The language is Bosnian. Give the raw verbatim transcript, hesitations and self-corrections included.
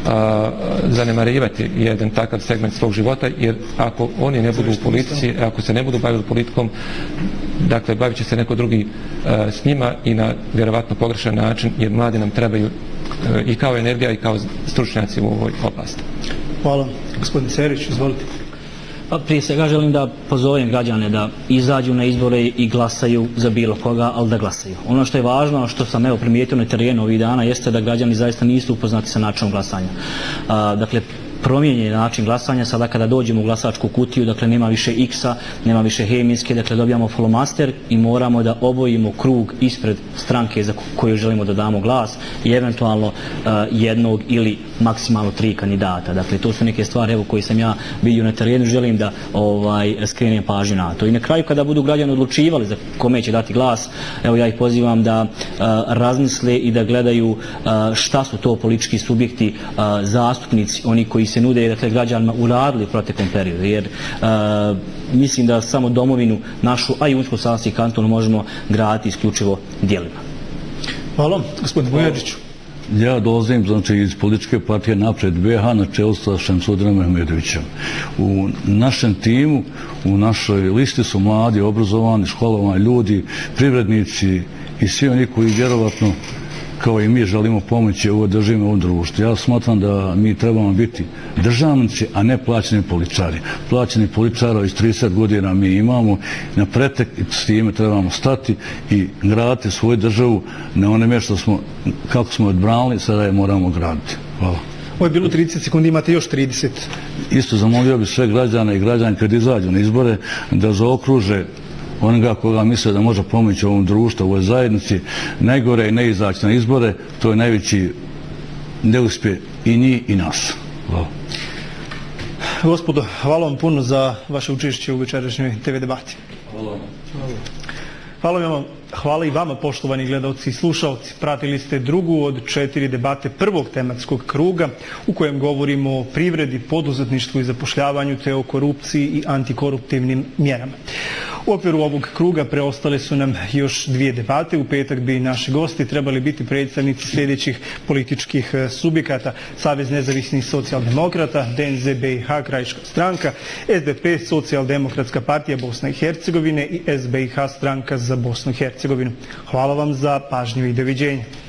a, zanemarivati jedan takav segment svog života, jer ako oni ne budu u politici, ako se ne budu bavili politikom, dakle, bavit će se neko drugi a, s njima i na vjerovatno pogrešan način, jer mladi nam trebaju a, i kao energija i kao stručnjaci u ovoj oblasti. Hvala. Gospodin Serić, izvolite. Pa prije svega želim da pozovem građane da izađu na izbore i glasaju za bilo koga, ali da glasaju. Ono što je važno, što sam evo primijetio na terenu ovih dana, jeste da građani zaista nisu upoznati sa načinom glasanja. A, dakle, promijenjen je način glasanja, sada kada dođemo u glasačku kutiju, dakle nema više X-a, nema više hemijske, dakle dobijamo flomaster i moramo da obojimo krug ispred stranke za koju želimo da damo glas i eventualno uh, jednog ili maksimalno tri kandidata. Dakle, to su neke stvari evo koje sam ja vidio na terenu, želim da ovaj skrenem pažnju na to. I na kraju kada budu građani odlučivali za kome će dati glas, evo ja ih pozivam da uh, razmisle i da gledaju uh, šta su to politički subjekti, uh, zastupnici, oni koji se nude, dakle, građanima uradili u proteklom periodu, jer uh, mislim da samo domovinu našu, a i Unsko-Sanski kanton možemo graditi isključivo djelima. Hvala. Gospodin Vujačić. Ja dolazim, znači, iz političke partije Napred B H na čelu sa Šemsudinom Mehmedovićem. U našem timu, u našoj listi su mladi, obrazovani, školovani ljudi, privrednici i svi oni koji vjerovatno kao i mi želimo pomoći ovo držimo ovom društvu. Ja smatram da mi trebamo biti državnici, a ne plaćeni političari. Plaćeni političara iz trideset godina mi imamo, na pretek s time trebamo stati i graditi svoju državu na onome što smo, kako smo odbranili, sada je moramo graditi. Hvala. Ovo je bilo trideset sekundi, imate još trideset. Isto zamolio bi sve građane i građane kad izađu na izbore da zaokruže onoga koga misle da može pomoći ovom društvu, ovoj zajednici. Najgore je ne izaći na izbore, to je najveći neuspjeh i njih i nas. Hvala. Gospodo, hvala vam puno za vaše učešće u večerašnjoj te ve debati. Hvala vam. Hvala vam. Hvala i vama, poštovani gledalci i slušalci. Pratili ste drugu od četiri debate prvog tematskog kruga u kojem govorimo o privredi, poduzetništvu i zapošljavanju te o korupciji i antikoruptivnim mjerama. U okviru ovog kruga preostale su nam još dvije debate. U petak bi naši gosti trebali biti predstavnici sljedećih političkih subjekata: Savez nezavisnih socijaldemokrata, D N Z B i H Krajiška stranka, S D P Socijaldemokratska partija Bosne i Hercegovine i S B i H stranka za Bosnu i Hercegovinu. Hvala vam za pažnju i doviđenja.